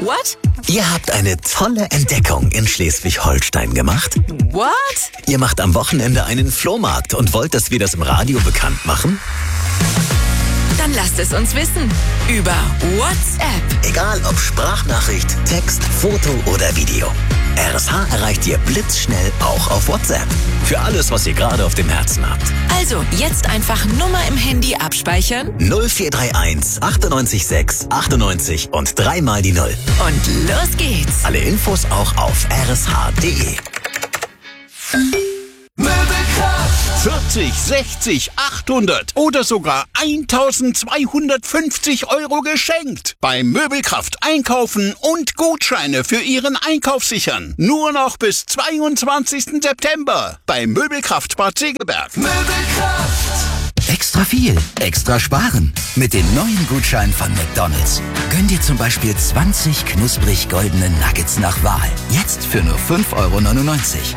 What? Ihr habt eine tolle Entdeckung in Schleswig-Holstein gemacht. What? Ihr macht am Wochenende einen Flohmarkt und wollt, dass wir das im Radio bekannt machen? Dann lasst es uns wissen. Über WhatsApp. Egal ob Sprachnachricht, Text, Foto oder Video. RSH erreicht ihr blitzschnell auch auf WhatsApp. Für alles, was ihr gerade auf dem Herzen habt. Also, jetzt einfach Nummer im Handy abspeichern. 0431 98 6 98 und 3 mal die 0. Und los geht's. Alle Infos auch auf rsh.de. 40, 60, 800 oder sogar 1250 € geschenkt. Bei Möbelkraft einkaufen und Gutscheine für Ihren Einkauf sichern. Nur noch bis 22. September bei Möbelkraft Bad Segeberg. Möbelkraft! Extra viel, extra sparen. Mit den neuen Gutscheinen von McDonald's. Gönn dir zum Beispiel 20 knusprig goldene Nuggets nach Wahl. Jetzt für nur 5,99 €.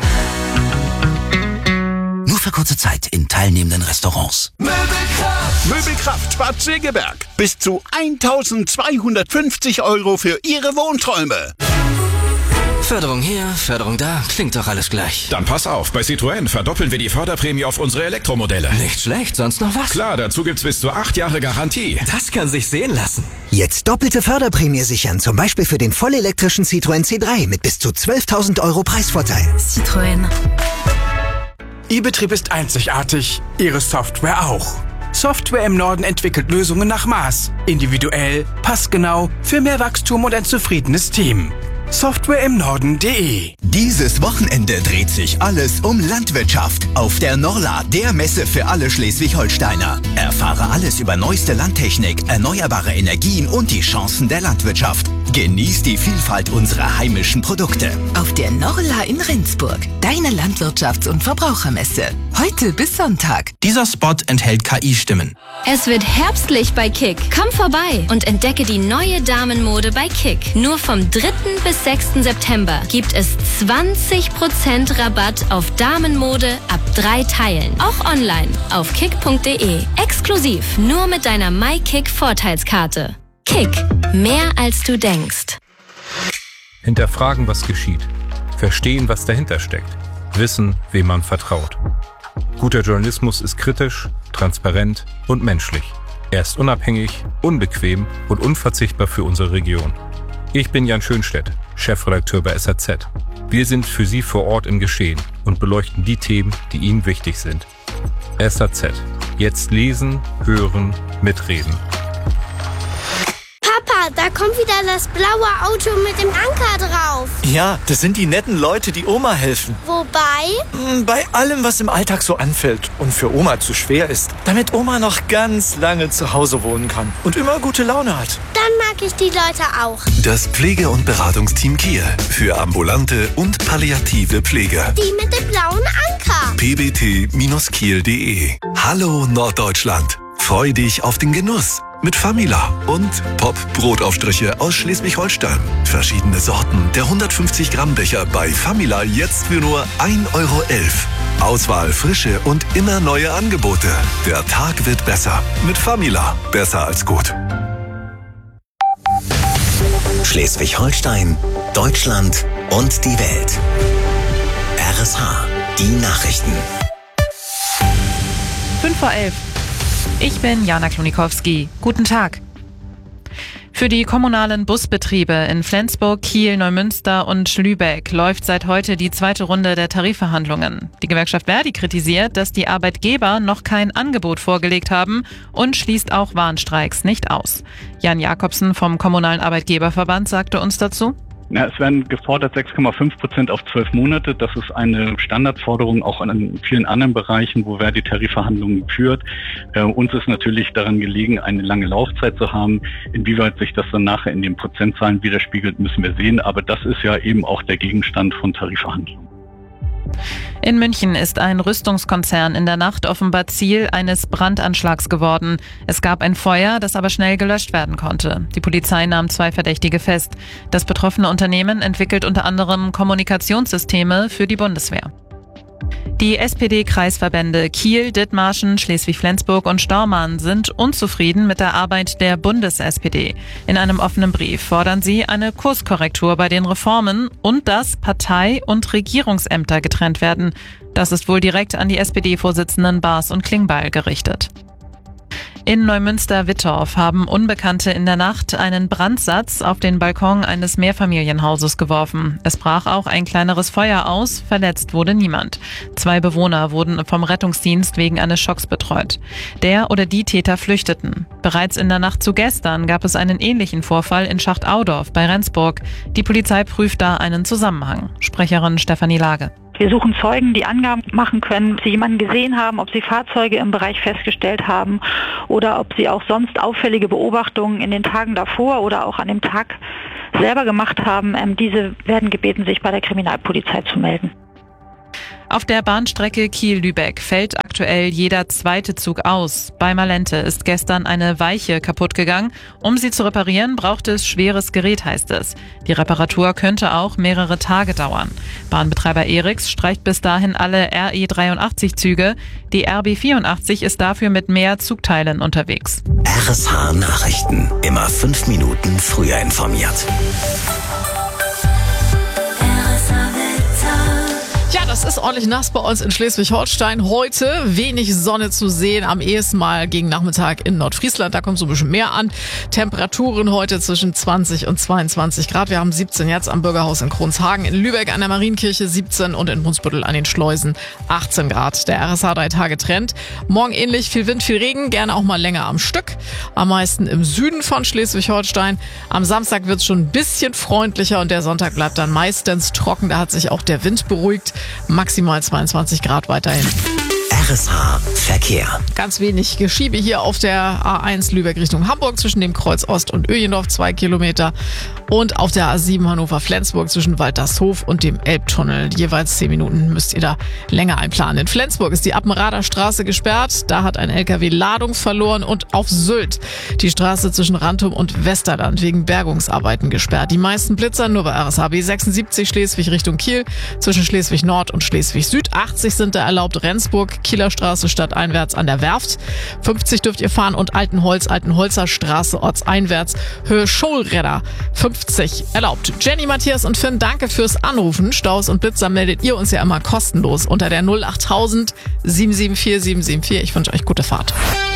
Nur für kurze Zeit in teilnehmenden Restaurants. Möbelkraft Bad Segeberg. Bis zu 1250 € für Ihre Wohnträume. Förderung hier, Förderung da, klingt doch alles gleich. Dann pass auf, bei Citroën verdoppeln wir die Förderprämie auf unsere Elektromodelle. Nicht schlecht, sonst noch was? Klar, dazu gibt's bis zu 8 Jahre Garantie. Das kann sich sehen lassen. Jetzt doppelte Förderprämie sichern, zum Beispiel für den vollelektrischen Citroën C3 mit bis zu 12.000 € Preisvorteil. Citroën. Ihr Betrieb ist einzigartig, Ihre Software auch. Software im Norden entwickelt Lösungen nach Maß, individuell, passgenau, für mehr Wachstum und ein zufriedenes Team. Softwareimnorden.de. Dieses Wochenende dreht sich alles um Landwirtschaft auf der Norla, der Messe für alle Schleswig-Holsteiner. Erfahre alles über neueste Landtechnik, erneuerbare Energien und die Chancen der Landwirtschaft. Genieß die Vielfalt unserer heimischen Produkte. Auf der Norla in Rendsburg, deine Landwirtschafts- und Verbrauchermesse. Heute bis Sonntag. Dieser Spot enthält KI-Stimmen. Es wird herbstlich bei Kick. Komm vorbei und entdecke die neue Damenmode bei Kick. Nur vom 3. bis 6. September gibt es 20% Rabatt auf Damenmode ab 3 Teilen. Auch online auf kick.de. Exklusiv nur mit deiner MyKick-Vorteilskarte. Kick. Mehr als du denkst. Hinterfragen, was geschieht. Verstehen, was dahinter steckt. Wissen, wem man vertraut. Guter Journalismus ist kritisch, transparent und menschlich. Er ist unabhängig, unbequem und unverzichtbar für unsere Region. Ich bin Jan Schönstedt, Chefredakteur bei SAZ. Wir sind für Sie vor Ort im Geschehen und beleuchten die Themen, die Ihnen wichtig sind. SAZ. Jetzt lesen, hören, mitreden. Papa, da kommt wieder das blaue Auto mit dem Anker drauf. Ja, das sind die netten Leute, die Oma helfen. Wobei? Bei allem, was im Alltag so anfällt und für Oma zu schwer ist. Damit Oma noch ganz lange zu Hause wohnen kann und immer gute Laune hat. Dann mag ich die Leute auch. Das Pflege- und Beratungsteam Kiel für ambulante und palliative Pflege. Die mit dem blauen Anker. pbt-kiel.de. Hallo Norddeutschland. Freu dich auf den Genuss. Mit Famila und Pop-Brotaufstriche aus Schleswig-Holstein. Verschiedene Sorten der 150 Gramm Becher bei Famila jetzt für nur 1,11 €. Auswahl, Frische und immer neue Angebote. Der Tag wird besser. Mit Famila. Besser als gut. Schleswig-Holstein, Deutschland und die Welt. RSH. Die Nachrichten. 5:11 Uhr. Ich bin Jana Klonikowski. Guten Tag. Für die kommunalen Busbetriebe in Flensburg, Kiel, Neumünster und Lübeck läuft seit heute die zweite Runde der Tarifverhandlungen. Die Gewerkschaft Verdi kritisiert, dass die Arbeitgeber noch kein Angebot vorgelegt haben und schließt auch Warnstreiks nicht aus. Jan Jakobsen vom Kommunalen Arbeitgeberverband sagte uns dazu: Ja, es werden gefordert 6,5% auf 12 Monate. Das ist eine Standardforderung auch in vielen anderen Bereichen, wo Verdi Tarifverhandlungen führt. Uns ist natürlich daran gelegen, eine lange Laufzeit zu haben. Inwieweit sich das dann nachher in den Prozentzahlen widerspiegelt, müssen wir sehen. Aber das ist ja eben auch der Gegenstand von Tarifverhandlungen. In München ist ein Rüstungskonzern in der Nacht offenbar Ziel eines Brandanschlags geworden. Es gab ein Feuer, das aber schnell gelöscht werden konnte. Die Polizei nahm 2 Verdächtige fest. Das betroffene Unternehmen entwickelt unter anderem Kommunikationssysteme für die Bundeswehr. Die SPD-Kreisverbände Kiel, Dithmarschen, Schleswig-Flensburg und Stormarn sind unzufrieden mit der Arbeit der Bundes-SPD. In einem offenen Brief fordern sie eine Kurskorrektur bei den Reformen und dass Partei- und Regierungsämter getrennt werden. Das ist wohl direkt an die SPD-Vorsitzenden Baas und Klingbeil gerichtet. In Neumünster-Wittorf haben Unbekannte in der Nacht einen Brandsatz auf den Balkon eines Mehrfamilienhauses geworfen. Es brach auch ein kleineres Feuer aus, verletzt wurde niemand. 2 Bewohner wurden vom Rettungsdienst wegen eines Schocks betreut. Der oder die Täter flüchteten. Bereits in der Nacht zu gestern gab es einen ähnlichen Vorfall in Schacht-Audorf bei Rendsburg. Die Polizei prüft da einen Zusammenhang. Sprecherin Stefanie Lage. Wir suchen Zeugen, die Angaben machen können, ob sie jemanden gesehen haben, ob sie Fahrzeuge im Bereich festgestellt haben oder ob sie auch sonst auffällige Beobachtungen in den Tagen davor oder auch an dem Tag selber gemacht haben. Diese werden gebeten, sich bei der Kriminalpolizei zu melden. Auf der Bahnstrecke Kiel-Lübeck fällt aktuell jeder 2. Zug aus. Bei Malente ist gestern eine Weiche kaputt gegangen. Um sie zu reparieren, braucht es schweres Gerät, heißt es. Die Reparatur könnte auch mehrere Tage dauern. Bahnbetreiber Eriks streicht bis dahin alle RE83-Züge. Die RB84 ist dafür mit mehr Zugteilen unterwegs. RSH Nachrichten. Immer 5 Minuten früher informiert. Ja, das ist ordentlich nass bei uns in Schleswig-Holstein. Heute wenig Sonne zu sehen, am ehesten mal gegen Nachmittag in Nordfriesland. Da kommt so ein bisschen mehr an. Temperaturen heute zwischen 20 und 22 Grad. Wir haben 17 jetzt am Bürgerhaus in Kronshagen, in Lübeck an der Marienkirche 17 und in Brunsbüttel an den Schleusen 18 Grad. Der RSH 3-Tage-Trend. Morgen ähnlich, viel Wind, viel Regen, gerne auch mal länger am Stück. Am meisten im Süden von Schleswig-Holstein. Am Samstag wird es schon ein bisschen freundlicher und der Sonntag bleibt dann meistens trocken. Da hat sich auch der Wind beruhigt. Maximal 22 Grad weiterhin. RSH Verkehr. Ganz wenig Geschiebe hier auf der A1 Lübeck Richtung Hamburg zwischen dem Kreuz Ost und Öjendorf 2 Kilometer und auf der A7 Hannover-Flensburg zwischen Waltershof und dem Elbtunnel. Jeweils 10 Minuten müsst ihr da länger einplanen. In Flensburg ist die Appenrader Straße gesperrt. Da hat ein LKW Ladung verloren und auf Sylt die Straße zwischen Rantum und Westerland wegen Bergungsarbeiten gesperrt. Die meisten Blitzer nur bei RSH B76 Schleswig Richtung Kiel zwischen Schleswig Nord und Schleswig Süd. 80 sind da erlaubt. Rendsburg, Kieler Straße stadteinwärts an der Werft. 50 dürft ihr fahren und Altenholzer Straße ortseinwärts Höhe Scholredder 50 erlaubt. Jenny, Matthias und Finn, danke fürs Anrufen. Staus und Blitzer meldet ihr uns ja immer kostenlos unter der 08000 774 774. Ich wünsche euch gute Fahrt.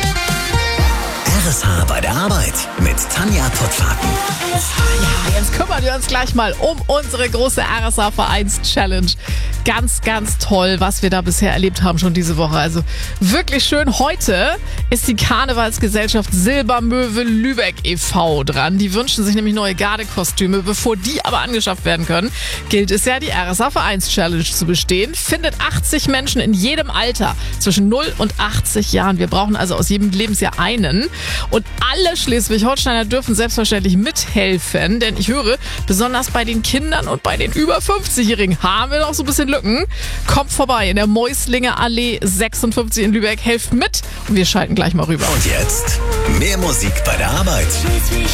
RSH bei der Arbeit mit Tanja Pottfaken. Ja, jetzt kümmern wir uns gleich mal um unsere große RSH-Vereins-Challenge. Ganz, ganz toll, was wir da bisher erlebt haben schon diese Woche. Also wirklich schön. Heute ist die Karnevalsgesellschaft Silbermöwe Lübeck e.V. dran. Die wünschen sich nämlich neue Gardekostüme. Bevor die aber angeschafft werden können, gilt es ja, die RSH-Vereins-Challenge zu bestehen. Findet 80 Menschen in jedem Alter zwischen 0 und 80 Jahren. Wir brauchen also aus jedem Lebensjahr einen. Und alle Schleswig-Holsteiner dürfen selbstverständlich mithelfen, denn ich höre, besonders bei den Kindern und bei den über 50-Jährigen haben wir noch so ein bisschen Lücken. Kommt vorbei in der Mäuslinger Allee 56 in Lübeck, helft mit und wir schalten gleich mal rüber. Und jetzt mehr Musik bei der Arbeit.